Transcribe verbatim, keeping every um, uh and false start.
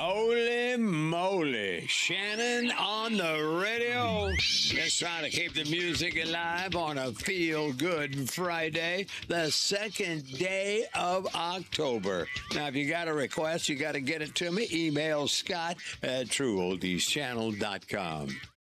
Holy moly. Shannon on the radio. Just trying to keep the music alive on a Feel Good Friday, the second day of October. Now, if you got a request, you got to get it to me. Email Scott at true oldies channel dot com.